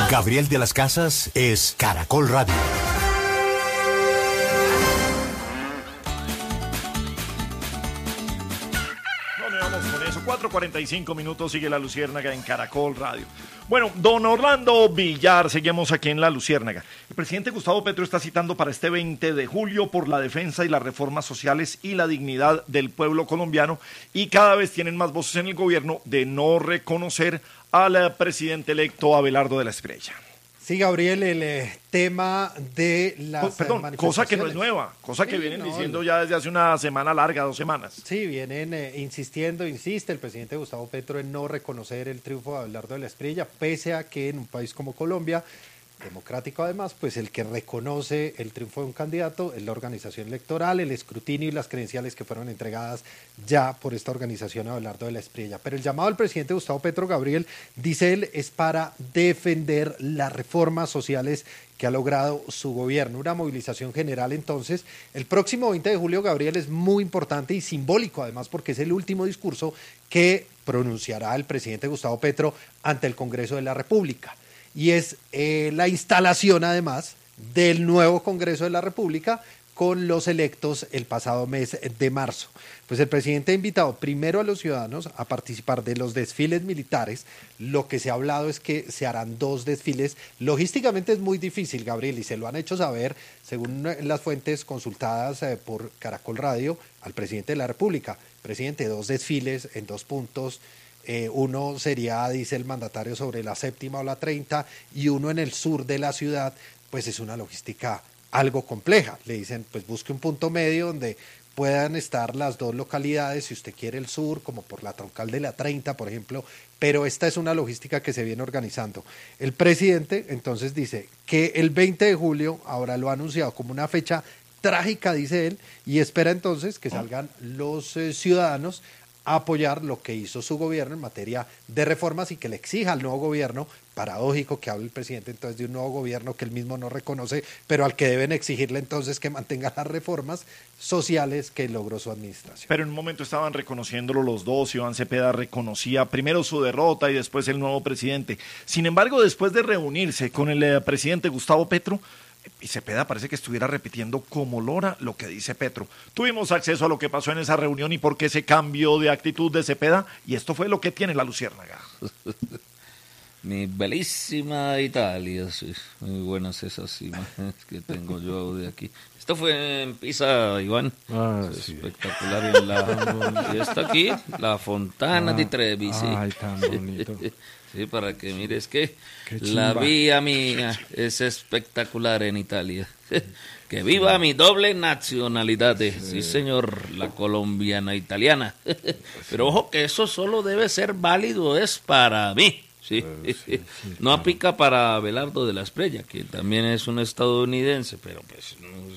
Gabriel de las Casas es Caracol Radio. ¿Dónde vamos con eso? 4:45 minutos, sigue La Luciérnaga en Caracol Radio. Bueno, don Orlando Villar, seguimos aquí en La Luciérnaga. El presidente Gustavo Petro está citando para este 20 de julio por la defensa y las reformas sociales y la dignidad del pueblo colombiano, y cada vez tienen más voces en el gobierno de no reconocer al presidente electo Abelardo de la Espriella. Sí, Gabriel, el tema de las manifestaciones. Cosa que no es nueva, cosa que vienen diciendo ya desde hace una semana larga, 2 semanas. Sí, vienen insiste el presidente Gustavo Petro en no reconocer el triunfo de Abelardo de la Espriella, pese a que en un país como Colombia, democrático además, pues el que reconoce el triunfo de un candidato es la organización electoral, el escrutinio y las credenciales que fueron entregadas ya por esta organización a Abelardo de la Espriella. Pero el llamado del presidente Gustavo Petro, Gabriel, dice él, es para defender las reformas sociales que ha logrado su gobierno. Una movilización general, entonces, el próximo 20 de julio, Gabriel, es muy importante y simbólico, además, porque es el último discurso que pronunciará el presidente Gustavo Petro ante el Congreso de la República. Y es la instalación, además, del nuevo Congreso de la República con los electos el pasado mes de marzo. Pues el presidente ha invitado primero a los ciudadanos a participar de los desfiles militares. Lo que se ha hablado es que se harán 2 desfiles. Logísticamente es muy difícil, Gabriel, y se lo han hecho saber, según las fuentes consultadas por Caracol Radio, al presidente de la República. Presidente, 2 desfiles en 2 puntos. Uno sería, dice el mandatario, sobre la 7ª o la 30, y uno en el sur de la ciudad. Pues es una logística algo compleja. Le dicen, pues busque un punto medio donde puedan estar las 2 localidades, si usted quiere el sur, como por la troncal de la 30, por ejemplo, pero esta es una logística que se viene organizando. El presidente entonces dice que el 20 de julio, ahora lo ha anunciado como una fecha trágica, dice él, y espera entonces que salgan los ciudadanos a apoyar lo que hizo su gobierno en materia de reformas y que le exija al nuevo gobierno. Paradójico que hable el presidente entonces de un nuevo gobierno que él mismo no reconoce, pero al que deben exigirle entonces que mantenga las reformas sociales que logró su administración. Pero en un momento estaban reconociéndolo los dos. Iván Cepeda reconocía primero su derrota y después el nuevo presidente. Sin embargo, después de reunirse con el presidente Gustavo Petro, y Cepeda parece que estuviera repitiendo como lora lo que dice Petro. Tuvimos acceso a lo que pasó en esa reunión y por qué ese cambio de actitud de Cepeda, y esto fue lo que tiene La Luciérnaga. Mi bellísima Italia, sí, muy buenas esas imágenes que tengo yo de aquí. Esto fue en Pisa, Iván. Sí. Espectacular. Y está aquí, la Fontana di Trevi. Sí. Ay, tan bonito. Sí, para que mires que la vía mía es espectacular en Italia. Que viva mi doble nacionalidad. Sí, señor, la colombiana italiana. Pero ojo que eso solo debe ser válido, es para mí. Sí. No aplica para Abelardo de la Espriella, que también es un estadounidense, pero pues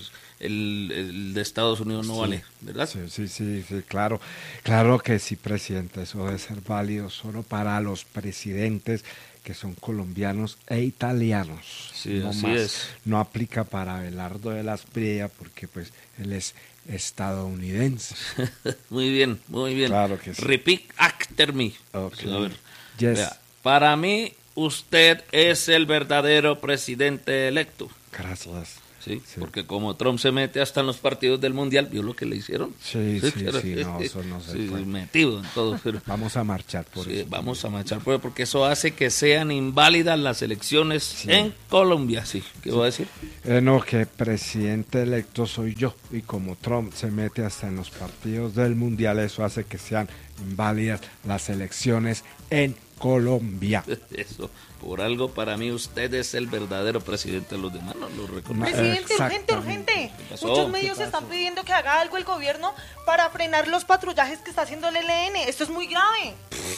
el de Estados Unidos no vale, ¿verdad? Sí, claro que sí, presidente, eso debe ser válido solo para los presidentes que son colombianos e italianos. Sí, no así más. es. No aplica para Abelardo de la Espriella porque pues él es estadounidense. Muy bien. Claro que sí. Repeat after me. Okay. A ver, Yes. vea, para mí usted es el verdadero presidente electo. Gracias. Sí, porque como Trump se mete hasta en los partidos del Mundial, ¿vio lo que le hicieron? Sí, no, eso no se puede. Metido en todo. Pero, vamos a marchar por eso. Vamos a marchar por eso, porque eso hace que sean inválidas las elecciones en Colombia. Sí, ¿qué voy a decir? No, que presidente electo soy yo, y como Trump se mete hasta en los partidos del Mundial, eso hace que sean inválidas las elecciones en Colombia. Eso, por algo para mí usted es el verdadero presidente, los demás no lo reconocen. Presidente, urgente. Muchos medios están pidiendo que haga algo el gobierno para frenar los patrullajes que está haciendo el ELN. Esto es muy grave.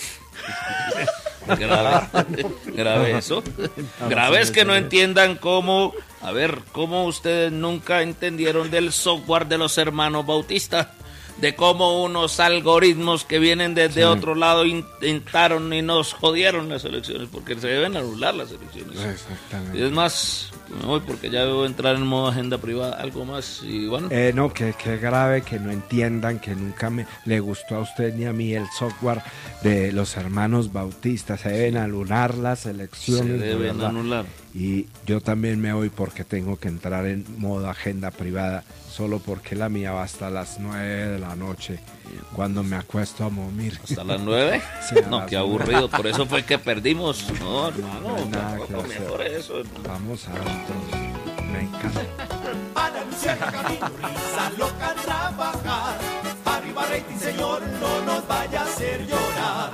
Grave eso. Grave es que no entiendan cómo ustedes nunca entendieron del software de los hermanos Bautista. de cómo unos algoritmos que vienen desde otro lado intentaron y nos jodieron las elecciones, porque se deben anular las elecciones. Exactamente. Y es más, me voy porque ya debo entrar en modo agenda privada, algo más, y bueno. No, que grave que no entiendan que nunca le gustó a usted ni a mí el software de los hermanos Bautista. Se deben anular las elecciones. Se deben anular. Y yo también me voy porque tengo que entrar en modo agenda privada, solo porque la mía va hasta las 9 de la noche, cuando me acuesto a dormir. ¿Hasta las 9? Sí, no, qué aburrido, por eso fue que perdimos. No, hermano, no hay nada que hacer. Mejor eso. Vamos a ver entonces. Me encanta. A la luciérnaga, risa loca a trabajar. Arriba rating, señor, no nos vaya a hacer llorar.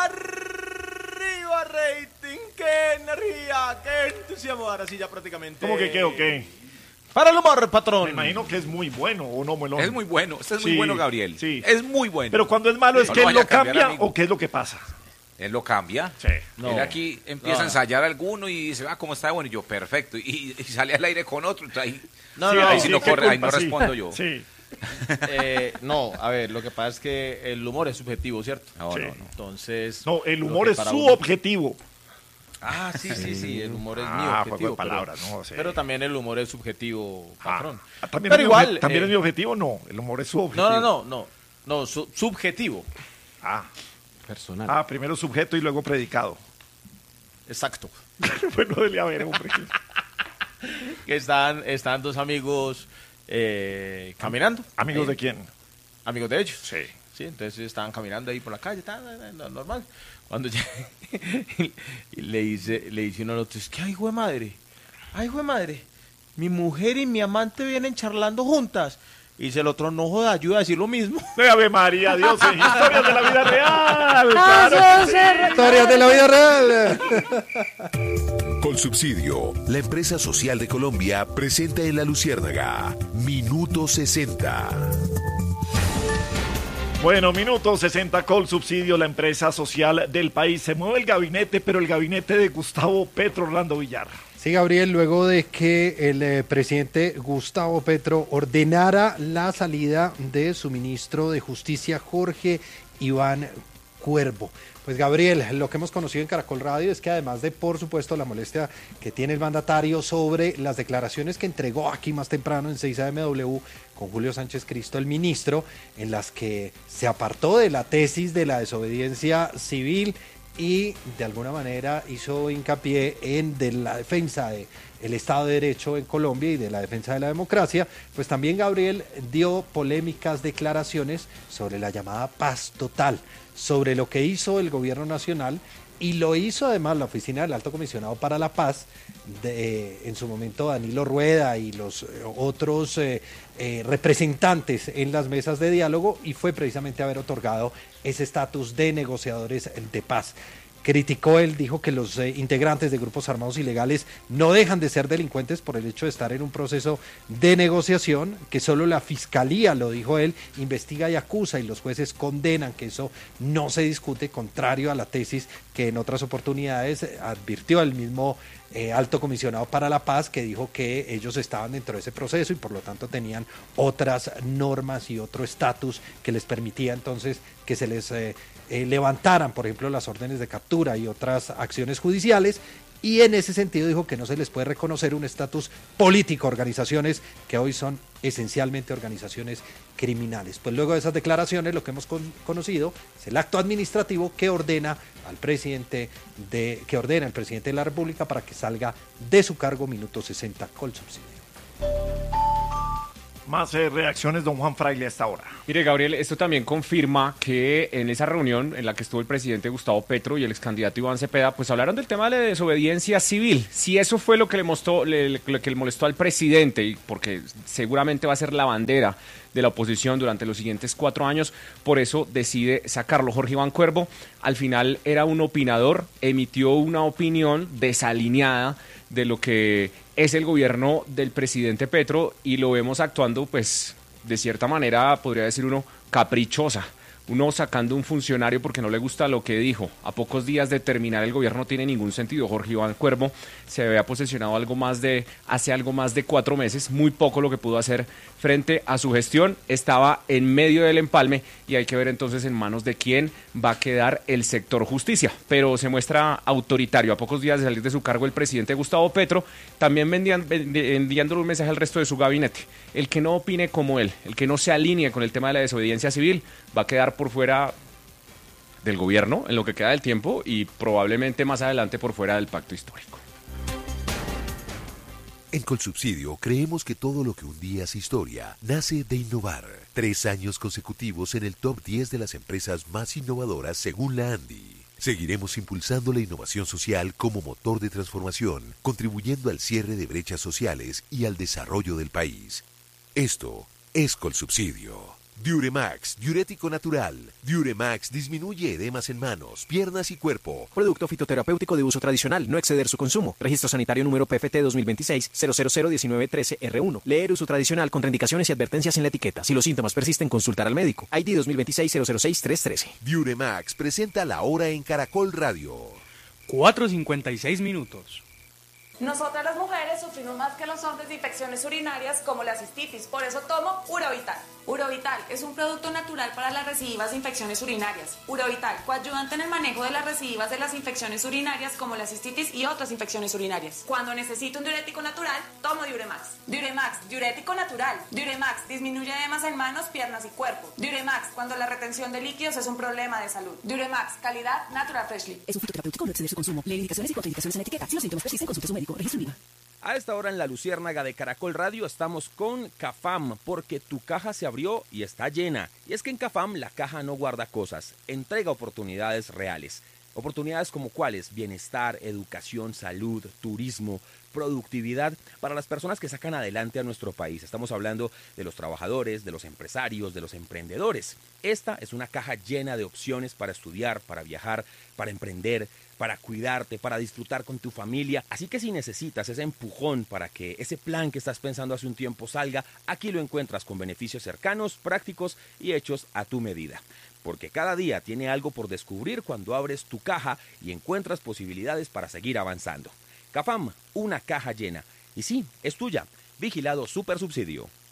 Arriba rating, qué energía, qué entusiasmo. Ahora sí ya prácticamente. ¿Cómo que qué o qué? Para el humor, patrón. Me imagino que es muy bueno, ¿o no, Melón? Es muy bueno, este es muy Sí, bueno, Gabriel. sí. Es muy bueno. Pero cuando es malo, ¿es No que lo él vaya lo a cambiar, cambia amigo. o qué es lo que pasa? Él lo cambia. Sí. Él aquí empieza a ensayar alguno y dice, ¿cómo está? Bueno, y yo, perfecto. Y sale al aire con otro. Ahí, ahí sí no ¿qué corre, ahí no culpa? Sí. respondo yo. Sí. No, a ver, lo que pasa es que el humor es subjetivo, ¿cierto? No, Sí. no. Entonces. No, el lo humor que es para su uno- objetivo. Ah, sí, el humor es mi Ah, objetivo. juego de pero- palabras, no sé. Pero también el humor es subjetivo, patrón. ¿También Pero es igual. ¿También es mi objetivo? No, el humor es su objetivo. No, subjetivo. Ah, Personal. primero sujeto y luego predicado. Exacto. Bueno, dele a ver, hombre. Que están dos amigos caminando. ¿Amigos de quién? Amigos de ellos. Sí. Sí, entonces estaban caminando ahí por la calle, normal. Cuando ya y le dice uno al otro, es que ay, hijo de madre, mi mujer y mi amante vienen charlando juntas. Y dice el otro, no joda, ayuda a decir lo mismo. Ave María, Dios, historias de la vida real. Claro que sí. Historias de la vida real. Colsubsidio, la empresa social de Colombia, presenta en La Luciérnaga, Minuto 60. Bueno, minuto 60, Colsubsidio, la empresa social del país. Se mueve el gabinete, pero el gabinete de Gustavo Petro Orlando Villar. Sí, Gabriel, luego de que el presidente Gustavo Petro ordenara la salida de su ministro de Justicia, Jorge Iván Cuervo. Pues Gabriel, lo que hemos conocido en Caracol Radio es que además de, por supuesto, la molestia que tiene el mandatario sobre las declaraciones que entregó aquí más temprano en 6AMW con Julio Sánchez Cristo, el ministro, en las que se apartó de la tesis de la desobediencia civil y de alguna manera hizo hincapié en de la defensa del Estado de Derecho en Colombia y de la defensa de la democracia, pues también Gabriel dio polémicas declaraciones sobre la llamada paz total, sobre lo que hizo el gobierno nacional y lo hizo además la Oficina del Alto Comisionado para la Paz, en su momento Danilo Rueda y los otros representantes en las mesas de diálogo, y fue precisamente haber otorgado ese estatus de negociadores de paz. Criticó él, dijo que los integrantes de grupos armados ilegales no dejan de ser delincuentes por el hecho de estar en un proceso de negociación, que solo la fiscalía, lo dijo él, investiga y acusa y los jueces condenan, que eso no se discute, contrario a la tesis que en otras oportunidades advirtió el mismo alto comisionado para la paz, que dijo que ellos estaban dentro de ese proceso y por lo tanto tenían otras normas y otro estatus que les permitía entonces que se les levantaran, por ejemplo, las órdenes de captura y otras acciones judiciales, y en ese sentido dijo que no se les puede reconocer un estatus político a organizaciones que hoy son esencialmente organizaciones criminales. Pues luego de esas declaraciones, lo que hemos conocido es el acto administrativo que ordena al presidente el presidente de la República para que salga de su cargo. Minuto 60, Colsubsidio. Más reacciones, don Juan Fraile, hasta ahora. Mire, Gabriel, esto también confirma que en esa reunión en la que estuvo el presidente Gustavo Petro y el excandidato Iván Cepeda, pues hablaron del tema de la desobediencia civil. Si eso fue lo que lo que le molestó al presidente, y porque seguramente va a ser la bandera de la oposición durante los siguientes 4 años, por eso decide sacarlo. Jorge Iván Cuervo, al final era un opinador, emitió una opinión desalineada de lo que es el gobierno del presidente Petro, y lo vemos actuando, pues, de cierta manera, podría decir uno, caprichosa, uno sacando un funcionario porque no le gusta lo que dijo. A pocos días de terminar el gobierno no tiene ningún sentido. Jorge Iván Cuervo se había posesionado hace algo más de 4 meses, muy poco lo que pudo hacer frente a su gestión. Estaba en medio del empalme y hay que ver entonces en manos de quién va a quedar el sector justicia. Pero se muestra autoritario. A pocos días de salir de su cargo el presidente Gustavo Petro, también enviándole un mensaje al resto de su gabinete. El que no opine como él, el que no se alinee con el tema de la desobediencia civil, va a quedar por fuera del gobierno en lo que queda del tiempo y probablemente más adelante por fuera del pacto histórico. En Colsubsidio creemos que todo lo que un día es historia nace de innovar. 3 años consecutivos en el top 10 de las empresas más innovadoras según la ANDI. Seguiremos impulsando la innovación social como motor de transformación, contribuyendo al cierre de brechas sociales y al desarrollo del país. Esto es Colsubsidio. Diuremax, diurético natural. Diuremax disminuye edemas en manos, piernas y cuerpo. Producto fitoterapéutico de uso tradicional, no exceder su consumo. Registro sanitario número PFT 2026-0001913R1. Leer uso tradicional, contraindicaciones y advertencias en la etiqueta. Si los síntomas persisten, consultar al médico. ID 2026-006-313. Diuremax presenta La Hora en Caracol Radio. 4:56 minutos. Nosotras las mujeres sufrimos más que los hombres de infecciones urinarias como la cistitis, por eso tomo Urovital. Urovital es un producto natural para las recidivas de infecciones urinarias. Urovital, coayudante en el manejo de las recidivas de las infecciones urinarias como la cistitis y otras infecciones urinarias. Cuando necesito un diurético natural, tomo Diuremax. Diuremax, diurético natural. Diuremax, disminuye edemas en manos, piernas y cuerpo. Diuremax, cuando la retención de líquidos es un problema de salud. Diuremax, calidad Natural Freshly. Es un fitoterapéutico, no exceder su consumo. Lee indicaciones y contraindicaciones en la etiqueta. Si los síntomas persisten, consulte a su médico. Registro IVA. A esta hora en la Luciérnaga de Caracol Radio estamos con Cafam, porque tu caja se abrió y está llena. Y es que en Cafam la caja no guarda cosas, entrega oportunidades reales. Oportunidades como cuáles: bienestar, educación, salud, turismo, productividad para las personas que sacan adelante a nuestro país. Estamos hablando de los trabajadores, de los empresarios, de los emprendedores. Esta es una caja llena de opciones para estudiar, para viajar, para emprender, para cuidarte, para disfrutar con tu familia. Así que si necesitas ese empujón para que ese plan que estás pensando hace un tiempo salga, aquí lo encuentras con beneficios cercanos, prácticos y hechos a tu medida. Porque cada día tiene algo por descubrir cuando abres tu caja y encuentras posibilidades para seguir avanzando. Cafam, una caja llena. Y sí, es tuya. Vigilado Supersubsidio.